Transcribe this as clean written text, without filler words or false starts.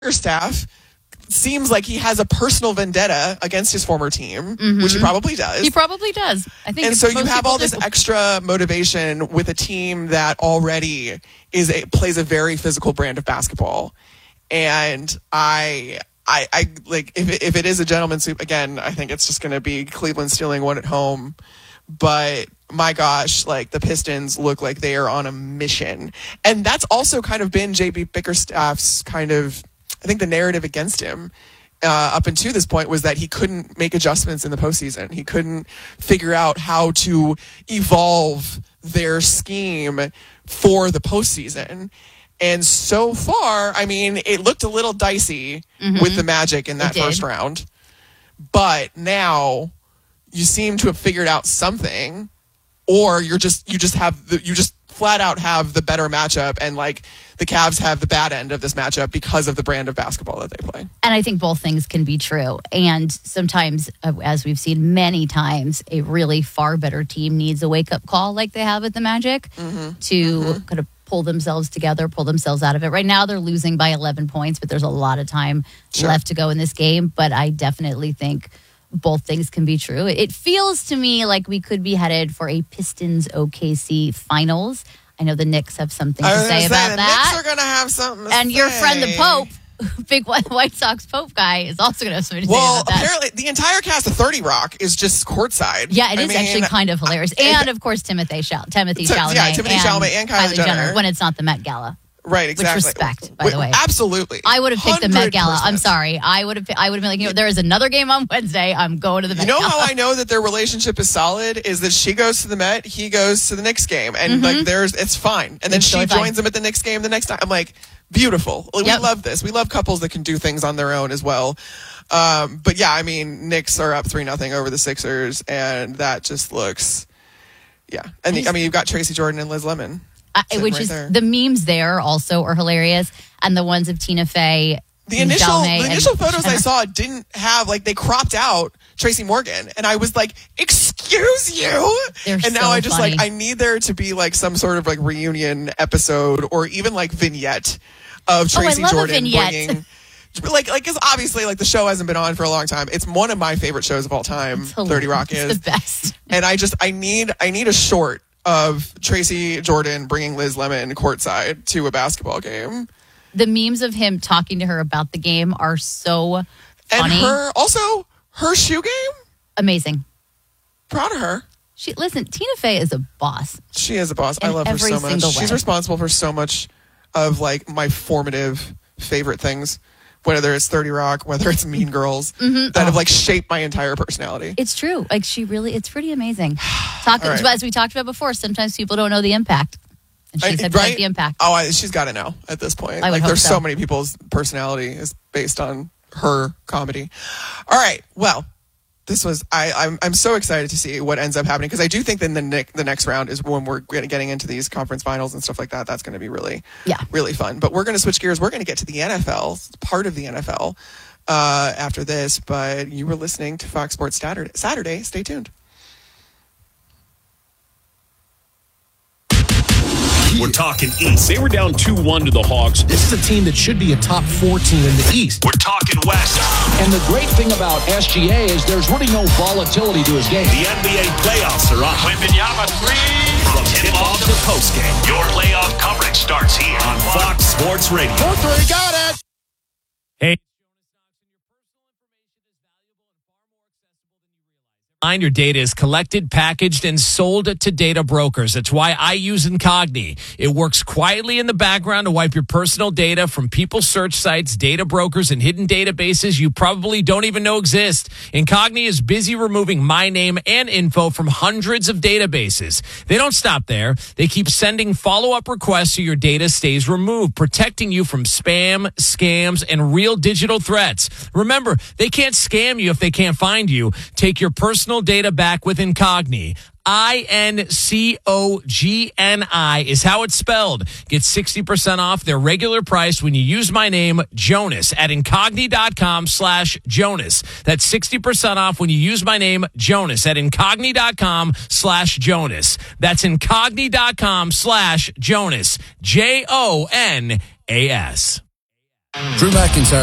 Bickerstaff seems like he has a personal vendetta against his former team, which he probably does. He probably does. I think. And so you have all this extra motivation with a team that already plays a very physical brand of basketball. And I like if it is a gentleman's sweep again, I think it's just going to be Cleveland stealing one at home. But my gosh, like the Pistons look like they are on a mission. And that's also kind of been JB Bickerstaff's kind of, I think the narrative against him up until this point was that he couldn't make adjustments in the postseason. He couldn't figure out how to evolve their scheme for the postseason. And so far, I mean, it looked a little dicey with the Magic in that first round. But now you seem to have figured out something, or you just flat out have the better matchup, and like the Cavs have the bad end of this matchup because of the brand of basketball that they play. And I think both things can be true. And sometimes, as we've seen many times, a really far better team needs a wake-up call like they have at the Magic to kind of pull themselves together, pull themselves out of it. Right now they're losing by 11 points, but there's a lot of time left to go in this game. But I definitely think both things can be true. It feels to me like we could be headed for a Pistons OKC finals. I know the Knicks have something to say about that. The Knicks are going to have something to and say. Your friend, the Pope, big White Sox Pope guy, is also going to have something to say about that. Well, apparently the entire cast of 30 Rock is just courtside. Yeah, it is actually kind of hilarious. And, of course, Timothy Chalamet. Yeah, Timothy Chalamet and Kylie Jenner. When it's not the Met Gala. Right, exactly. Which respect, by the way. Absolutely. I would have picked the Met Gala. I'm sorry. I would have been like, there is another game on Wednesday. I'm going to the Met Gala. You know how I know that their relationship is solid is that she goes to the Met, he goes to the Knicks game, and like it's fine. And then she joins him at the Knicks game the next time. I'm like, beautiful. Like, we love this. We love couples that can do things on their own as well. But yeah, I mean, Knicks are up 3-0 over the Sixers, and that just looks, And you've got Tracy Jordan and Liz Lemon. Which is the memes there also are hilarious, and the ones of Tina Fey. The initial photos I saw didn't have, like, they cropped out Tracy Morgan, and I was like, excuse you. Now I just funny. I need there to be like some sort of like reunion episode or even like vignette of Tracy Jordan bringing. Because obviously, like, the show hasn't been on for a long time. It's one of my favorite shows of all time. 30 Rock is the best, and I need a short of Tracy Jordan bringing Liz Lemon courtside to a basketball game. The memes of him talking to her about the game are so funny. And her shoe game? Amazing. Proud of her. Tina Fey is a boss. She is a boss. I love her so much. She's responsible for so much of like my formative favorite things. Whether it's 30 Rock, whether it's Mean Girls, that have like shaped my entire personality. It's true. Like it's pretty amazing. As we talked about before, sometimes people don't know the impact. And she's had the impact. Oh, she's got to know at this point. There's so many people's personality is based on her comedy. All right. Well, this was I'm so excited to see what ends up happening, because I do think then the next round is when we're getting into these conference finals and stuff like that. That's going to be really fun. But we're going to switch gears. We're going to get to the NFL, part of the NFL, after this. But you were listening to Fox Sports Saturday. Stay tuned. We're talking East. They were down 2-1 to the Hawks. This is a team that should be a top 4 team in the East. We're talking West. And the great thing about SGA is there's really no volatility to his game. The NBA playoffs are on. Wembanyama 3. From tip-off to post-game, your playoff coverage starts here on Fox Sports Radio. 4-3, got it. Hey. Your data is collected, packaged, and sold to data brokers. That's why I use Incogni. It works quietly in the background to wipe your personal data from people's search sites, data brokers, and hidden databases you probably don't even know exist. Incogni is busy removing my name and info from hundreds of databases. They don't stop there. They keep sending follow-up requests so your data stays removed, protecting you from spam, scams, and real digital threats. Remember, they can't scam you if they can't find you. Take your personal data back with Incogni. Incogni is how it's spelled. Get 60% off their regular price when you use my name, Jonas, at Incogni.com/Jonas. That's 60% off when you use my name, Jonas, at Incogni.com/Jonas. That's Incogni.com/Jonas. JONAS. Drew McIntyre